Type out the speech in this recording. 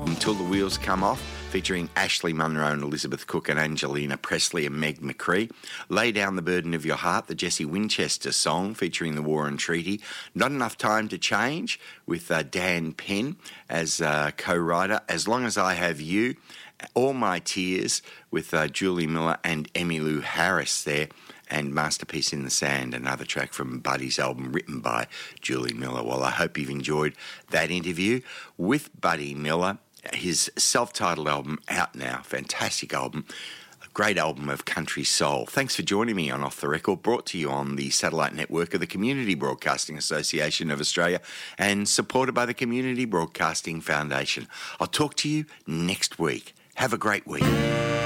album Till the Wheels Come Off, featuring Ashley Munro and Elizabeth Cook and Angelina Presley and Meg McCree. Lay Down the Burden of Your Heart, the Jesse Winchester song featuring the War and Treaty. Not Enough Time to Change with Dan Penn as co-writer. As Long as I Have You. All My Tears with Julie Miller and Emmylou Harris there. And Masterpiece in the Sand, another track from Buddy's album written by Julie Miller. Well, I hope you've enjoyed that interview with Buddy Miller. His self-titled album out now, fantastic album, a great album of country soul. Thanks for joining me on Off the Record, brought to you on the satellite network of the Community Broadcasting Association of Australia and supported by the Community Broadcasting Foundation. I'll talk to you next week. Have a great week.